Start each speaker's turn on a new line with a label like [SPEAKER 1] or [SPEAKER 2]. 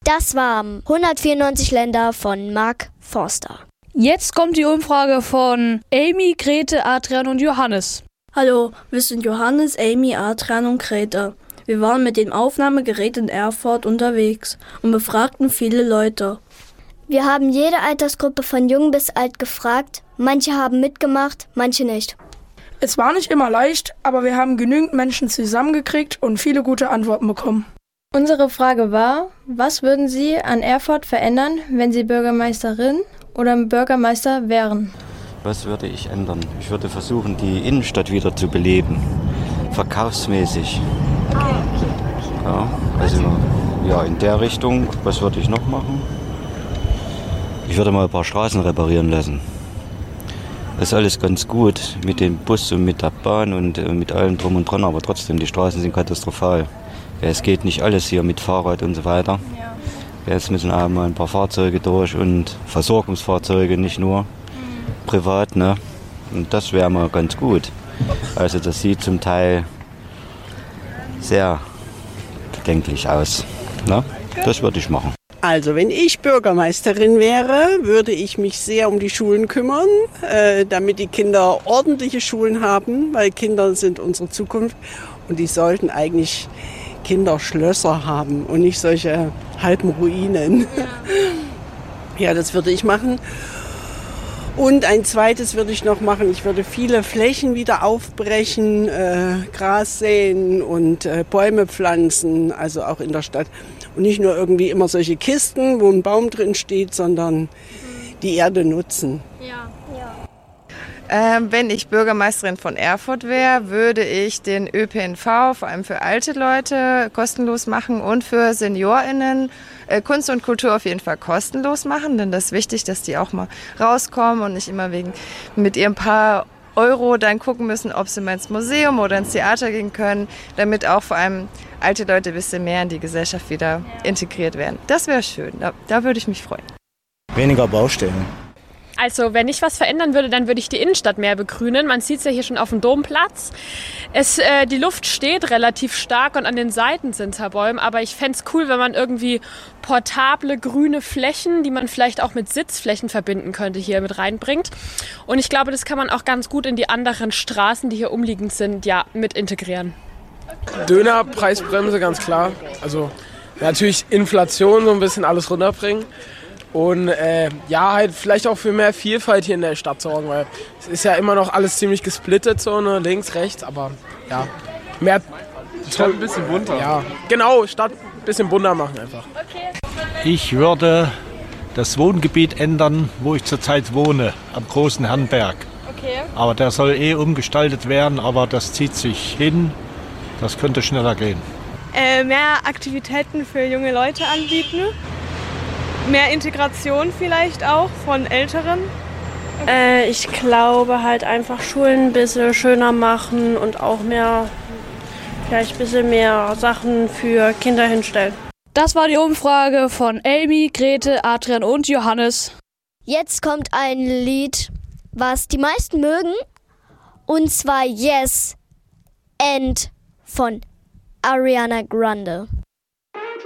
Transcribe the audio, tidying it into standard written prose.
[SPEAKER 1] Das waren 194 Länder von Mark Forster.
[SPEAKER 2] Jetzt kommt die Umfrage von Amy, Grete, Adrian und Johannes.
[SPEAKER 3] Hallo, wir sind Johannes, Amy, Adrian und Grete. Wir waren mit dem Aufnahmegerät in Erfurt unterwegs und befragten viele Leute.
[SPEAKER 1] Wir haben jede Altersgruppe von jung bis alt gefragt. Manche haben mitgemacht, manche nicht.
[SPEAKER 4] Es war nicht immer leicht, aber wir haben genügend Menschen zusammengekriegt und viele gute Antworten bekommen.
[SPEAKER 5] Unsere Frage war, was würden Sie an Erfurt verändern, wenn Sie Bürgermeisterin oder Bürgermeister wären?
[SPEAKER 6] Was würde ich ändern? Ich würde versuchen, die Innenstadt wieder zu beleben, verkaufsmäßig. Ja, also ja, in der Richtung. Was würde ich noch machen? Ich würde mal ein paar Straßen reparieren lassen. Das ist alles ganz gut mit dem Bus und mit der Bahn und mit allem drum und dran, aber trotzdem, die Straßen sind katastrophal. Ja, es geht nicht alles hier mit Fahrrad und so weiter. Ja, jetzt müssen auch mal ein paar Fahrzeuge durch und Versorgungsfahrzeuge, nicht nur privat, ne? Und das wäre mal ganz gut. Also das sieht zum Teil sehr bedenklich aus. Ne? Das würde ich machen.
[SPEAKER 7] Also wenn ich Bürgermeisterin wäre, würde ich mich sehr um die Schulen kümmern, damit die Kinder ordentliche Schulen haben, weil Kinder sind unsere Zukunft und die sollten eigentlich Kinderschlösser haben und nicht solche halben Ruinen. Ja, das würde ich machen. Und ein zweites würde ich noch machen, ich würde viele Flächen wieder aufbrechen, Gras säen und Bäume pflanzen, also auch in der Stadt. Und nicht nur irgendwie immer solche Kisten, wo ein Baum drin steht, sondern die Erde nutzen.
[SPEAKER 8] Wenn ich Bürgermeisterin von Erfurt wäre, würde ich den ÖPNV vor allem für alte Leute kostenlos machen und für SeniorInnen Kunst und Kultur auf jeden Fall kostenlos machen, denn das ist wichtig, dass die auch mal rauskommen und nicht immer mit ihren paar Euro dann gucken müssen, ob sie mal ins Museum oder ins Theater gehen können, damit auch vor allem alte Leute ein bisschen mehr in die Gesellschaft wieder integriert werden. Das wäre schön, da würde ich mich freuen.
[SPEAKER 9] Weniger Baustellen.
[SPEAKER 10] Also wenn ich was verändern würde, dann würde ich die Innenstadt mehr begrünen. Man sieht es ja hier schon auf dem Domplatz. Die Luft steht relativ stark und an den Seiten sind da Bäume. Aber ich fände es cool, wenn man irgendwie portable grüne Flächen, die man vielleicht auch mit Sitzflächen verbinden könnte, hier mit reinbringt. Und ich glaube, das kann man auch ganz gut in die anderen Straßen, die hier umliegend sind, ja, mit integrieren.
[SPEAKER 11] Dönerpreisbremse, ganz klar. Also natürlich Inflation so ein bisschen alles runterbringen. Und ja, halt vielleicht auch für mehr Vielfalt hier in der Stadt sorgen, weil es ist ja immer noch alles ziemlich gesplittet, so ne, links, rechts, aber ja, mehr
[SPEAKER 12] Stadt ein bisschen bunter.
[SPEAKER 11] Ja, genau, Stadt ein bisschen bunter machen einfach.
[SPEAKER 12] Okay. Ich würde das Wohngebiet ändern, wo ich zurzeit wohne, am Großen Herrenberg.
[SPEAKER 10] Okay.
[SPEAKER 12] Aber der soll umgestaltet werden, aber das zieht sich hin, das könnte schneller gehen.
[SPEAKER 13] Mehr Aktivitäten für junge Leute anbieten. Mehr Integration vielleicht auch von Älteren?
[SPEAKER 14] Ich glaube halt einfach Schulen ein bisschen schöner machen und auch vielleicht ein bisschen mehr Sachen für Kinder hinstellen.
[SPEAKER 2] Das war die Umfrage von Amy, Grete, Adrian und Johannes.
[SPEAKER 1] Jetzt kommt ein Lied, was die meisten mögen, und zwar Yes and von Ariana Grande.